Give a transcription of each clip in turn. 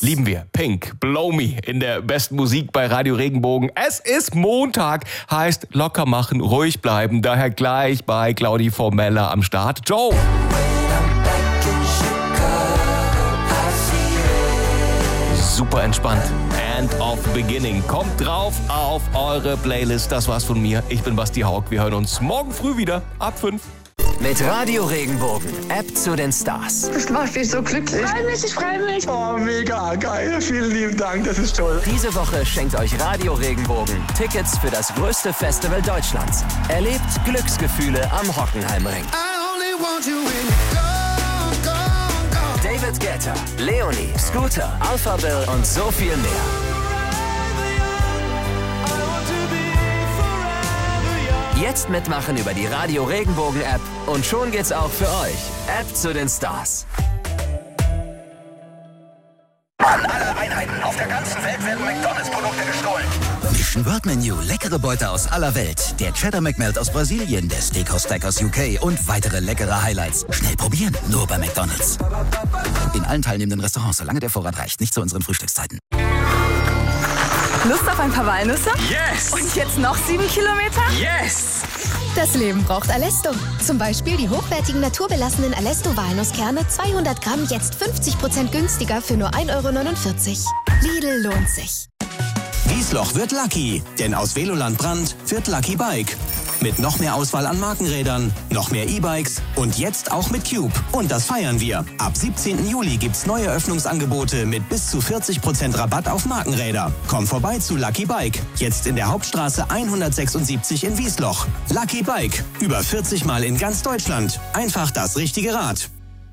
Lieben wir. Pink, Blow Me in der besten Musik bei Radio Regenbogen. Es ist Montag, heißt locker machen, ruhig bleiben. Daher gleich bei Claudi Formella am Start. Joe! Super entspannt. End of Beginning. Kommt drauf auf eure Playlist. Das war's von mir. Ich bin Basti Haug. Wir hören uns morgen früh wieder ab 5. Mit Radio Regenbogen, App zu den Stars. Das macht mich so glücklich. Ich freue mich. Oh, mega geil. Vielen lieben Dank, das ist toll. Diese Woche schenkt euch Radio Regenbogen Tickets für das größte Festival Deutschlands. Erlebt Glücksgefühle am Hockenheimring. David Guetta, Leonie, Scooter, Alpha Bill und so viel mehr. Jetzt mitmachen über die Radio Regenbogen App und schon geht's auch für euch. App zu den Stars. An alle Einheiten auf der ganzen Welt werden McDonalds-Produkte gestohlen. Mission World Menu, leckere Beute aus aller Welt. Der Cheddar McMelt aus Brasilien, der Steakhouse Stack aus UK und weitere leckere Highlights. Schnell probieren, nur bei McDonalds. In allen teilnehmenden Restaurants, solange der Vorrat reicht, nicht zu unseren Frühstückszeiten. Lust auf ein paar Walnüsse? Yes! Und jetzt noch 7 Kilometer? Yes! Das Leben braucht Alesto. Zum Beispiel die hochwertigen naturbelassenen Alesto-Walnusskerne 200 Gramm jetzt 50% günstiger für nur 1,49 €. Lidl lohnt sich. Wiesloch wird Lucky, denn aus Veloland Brand wird Lucky Bike. Mit noch mehr Auswahl an Markenrädern, noch mehr E-Bikes und jetzt auch mit Cube. Und das feiern wir. Ab 17. Juli gibt's neue Öffnungsangebote mit bis zu 40% Rabatt auf Markenräder. Komm vorbei zu Lucky Bike. Jetzt in der Hauptstraße 176 in Wiesloch. Lucky Bike. Über 40 Mal in ganz Deutschland. Einfach das richtige Rad.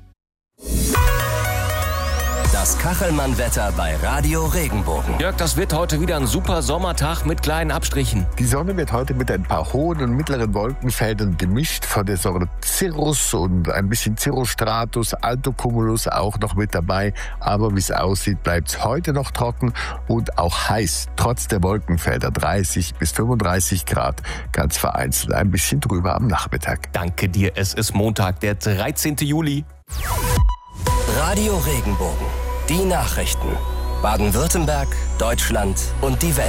Das Kachelmann-Wetter bei Radio Regenbogen. Jörg, das wird heute wieder ein super Sommertag mit kleinen Abstrichen. Die Sonne wird heute mit ein paar hohen und mittleren Wolkenfeldern gemischt, von der Sorte Cirrus und ein bisschen Cirrostratus, Altocumulus auch noch mit dabei. Aber wie es aussieht, bleibt es heute noch trocken und auch heiß. Trotz der Wolkenfelder 30 bis 35 Grad, ganz vereinzelt ein bisschen drüber am Nachmittag. Danke dir, es ist Montag, der 13. Juli. Radio Regenbogen. Die Nachrichten. Baden-Württemberg, Deutschland und die Welt.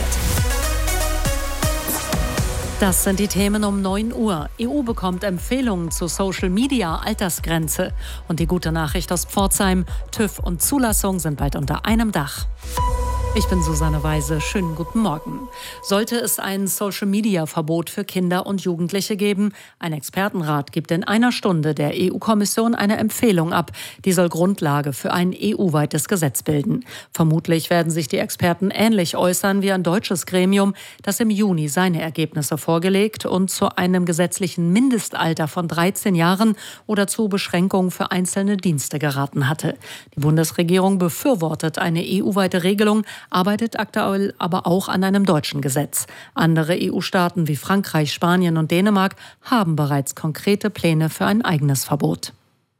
Das sind die Themen um 9 Uhr. EU bekommt Empfehlungen zu Social-Media-Altersgrenze. Und die gute Nachricht aus Pforzheim: TÜV und Zulassung sind bald unter einem Dach. Ich bin Susanne Weise. Schönen guten Morgen. Sollte es ein Social-Media-Verbot für Kinder und Jugendliche geben? Ein Expertenrat gibt in einer Stunde der EU-Kommission eine Empfehlung ab. Die soll Grundlage für ein EU-weites Gesetz bilden. Vermutlich werden sich die Experten ähnlich äußern wie ein deutsches Gremium, das im Juni seine Ergebnisse vorgelegt und zu einem gesetzlichen Mindestalter von 13 Jahren oder zu Beschränkungen für einzelne Dienste geraten hatte. Die Bundesregierung befürwortet eine EU-weite Regelung, arbeitet aktuell aber auch an einem deutschen Gesetz. Andere EU-Staaten wie Frankreich, Spanien und Dänemark haben bereits konkrete Pläne für ein eigenes Verbot.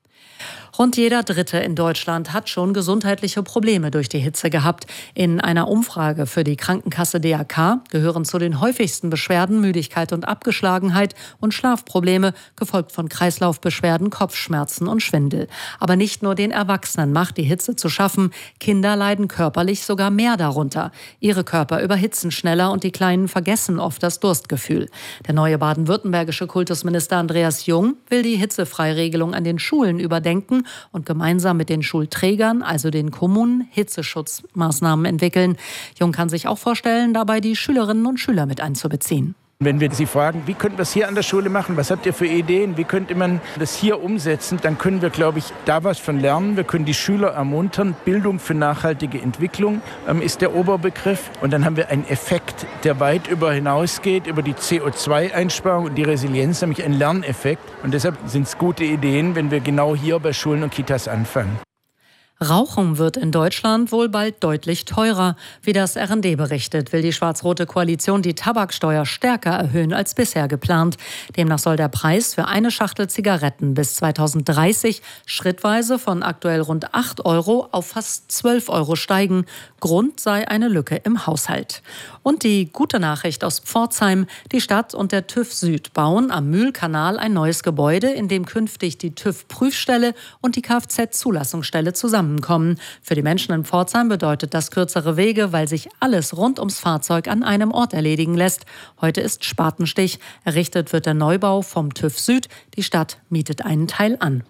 Rund jeder Dritte in Deutschland hat schon gesundheitliche Probleme durch die Hitze gehabt. In einer Umfrage für die Krankenkasse DAK gehören zu den häufigsten Beschwerden Müdigkeit und Abgeschlagenheit und Schlafprobleme, gefolgt von Kreislaufbeschwerden, Kopfschmerzen und Schwindel. Aber nicht nur den Erwachsenen macht die Hitze zu schaffen. Kinder leiden körperlich sogar mehr darunter. Ihre Körper überhitzen schneller und die Kleinen vergessen oft das Durstgefühl. Der neue baden-württembergische Kultusminister Andreas Jung will die Hitzefreiregelung an den Schulen überdenken und gemeinsam mit den Schulträgern, also den Kommunen, Hitzeschutzmaßnahmen entwickeln. Jung kann sich auch vorstellen, dabei die Schülerinnen und Schüler mit einzubeziehen. Wenn wir Sie fragen, wie könnte man es hier an der Schule machen, was habt ihr für Ideen, wie könnte man das hier umsetzen, dann können wir, glaube ich, da was von lernen. Wir können die Schüler ermuntern. Bildung für nachhaltige Entwicklung ist der Oberbegriff. Und dann haben wir einen Effekt, der weit hinausgeht, über die CO2-Einsparung und die Resilienz, nämlich ein Lerneffekt. Und deshalb sind es gute Ideen, wenn wir genau hier bei Schulen und Kitas anfangen. Rauchen wird in Deutschland wohl bald deutlich teurer. Wie das RND berichtet, will die schwarz-rote Koalition die Tabaksteuer stärker erhöhen als bisher geplant. Demnach soll der Preis für eine Schachtel Zigaretten bis 2030 schrittweise von aktuell rund 8 € auf fast 12 € steigen. Grund sei eine Lücke im Haushalt. Und die gute Nachricht aus Pforzheim: Die Stadt und der TÜV Süd bauen am Mühlkanal ein neues Gebäude, in dem künftig die TÜV-Prüfstelle und die Kfz-Zulassungsstelle zusammenkommen zusammenkommen. Für die Menschen in Pforzheim bedeutet das kürzere Wege, weil sich alles rund ums Fahrzeug an einem Ort erledigen lässt. Heute ist Spatenstich. Errichtet wird der Neubau vom TÜV Süd. Die Stadt mietet einen Teil an.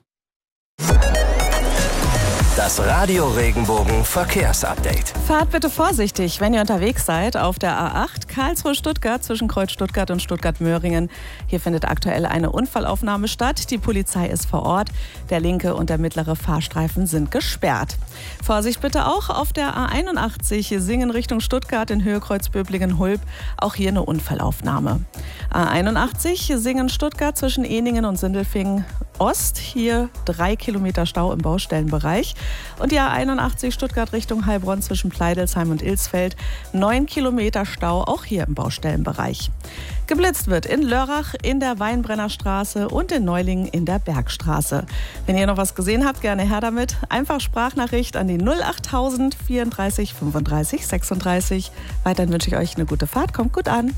Das Radio Regenbogen Verkehrsupdate. Fahrt bitte vorsichtig, wenn ihr unterwegs seid auf der A8 Karlsruhe-Stuttgart zwischen Kreuz Stuttgart und Stuttgart-Möhringen. Hier findet aktuell eine Unfallaufnahme statt. Die Polizei ist vor Ort. Der linke und der mittlere Fahrstreifen sind gesperrt. Vorsicht bitte auch auf der A81 Singen Richtung Stuttgart in Höhe Kreuzböblingen-Hulb. Auch hier eine Unfallaufnahme. A81 Singen Stuttgart zwischen Eningen und Sindelfingen Ost. Hier 3 Kilometer Stau im Baustellenbereich. Und die A81 Stuttgart Richtung Heilbronn zwischen Pleidelsheim und Ilsfeld. 9 Kilometer Stau, auch hier im Baustellenbereich. Geblitzt wird in Lörrach, in der Weinbrennerstraße und in Neulingen in der Bergstraße. Wenn ihr noch was gesehen habt, gerne her damit. Einfach Sprachnachricht an die 08000 34 35 36. Weiterhin wünsche ich euch eine gute Fahrt. Kommt gut an.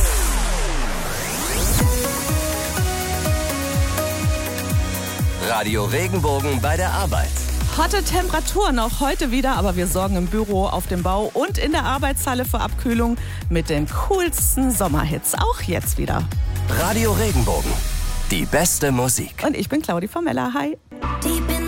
Radio Regenbogen bei der Arbeit. Hotte Temperaturen auch heute wieder, aber wir sorgen im Büro, auf dem Bau und in der Arbeitshalle für Abkühlung mit den coolsten Sommerhits. Auch jetzt wieder. Radio Regenbogen. Die beste Musik. Und ich bin Claudi Formella. Hi. Die